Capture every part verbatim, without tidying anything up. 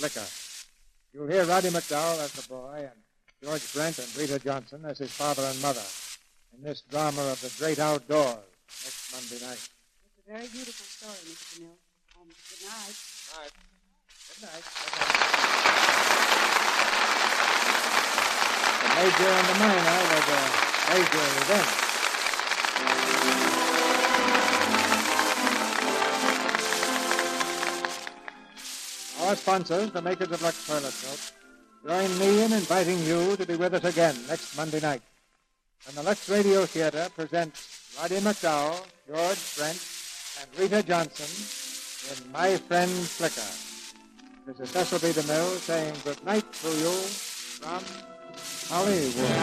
Flicker. You'll hear Roddy McDowell as the boy and George Brent and Rita Johnson as his father and mother in this drama of the great outdoors next Monday night. It's a very beautiful story, Mister DeMille. Um, good night. Night. Good night. The major and the minor were the major events. Our sponsors, the makers of Lux Toilet Soap, join me in inviting you to be with us again next Monday night when the Lux Radio Theater presents Roddy McDowell, George Brent, and Rita Johnson in My Friend Flicker. This is Cecil B. DeMille saying good night to you from Hollywood.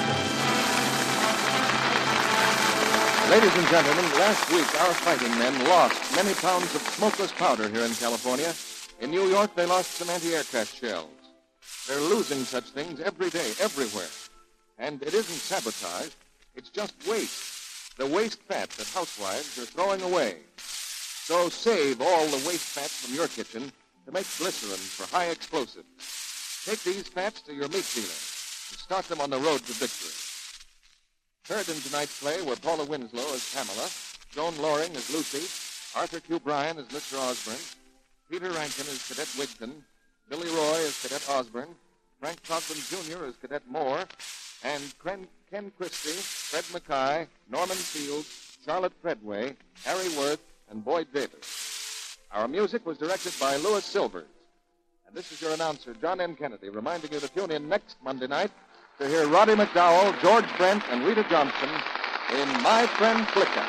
Ladies and gentlemen, last week our fighting men lost many pounds of smokeless powder here in California. In New York, they lost some anti-aircraft shells. They're losing such things every day, everywhere. And it isn't sabotage. It's just waste. The waste fat that housewives are throwing away. So save all the waste fats from your kitchen to make glycerin for high explosives. Take these fats to your meat dealer and start them on the road to victory. Heard in tonight's play were Paula Winslow as Pamela, Joan Loring as Lucy, Arthur Q. Bryan as Mister Osborne, Peter Rankin as Cadet Wigton, Billy Roy as Cadet Osborne, Frank Cogburn Junior as Cadet Moore, and Ken, Ken Christie, Fred Mackay, Norman Fields, Charlotte Treadway, Harry Worth, and Boyd Davis. Our music was directed by Louis Silvers. And this is your announcer, John M. Kennedy, reminding you to tune in next Monday night to hear Roddy McDowell, George Brent, and Rita Johnson in My Friend Flicker.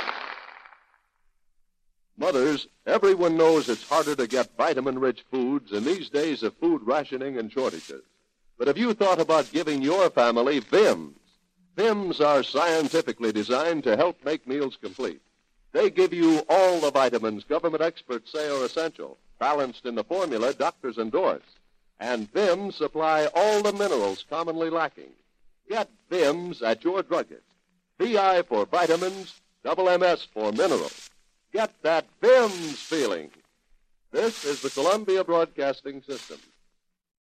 Mothers, everyone knows it's harder to get vitamin-rich foods in these days of food rationing and shortages. But have you thought about giving your family V I Ms? V I Ms are scientifically designed to help make meals complete. They give you all the vitamins government experts say are essential, balanced in the formula doctors endorse. And V I Ms supply all the minerals commonly lacking. Get V I Ms at your druggist. V I for vitamins, double M S for minerals. Get that V I Ms feeling. This is the Columbia Broadcasting System.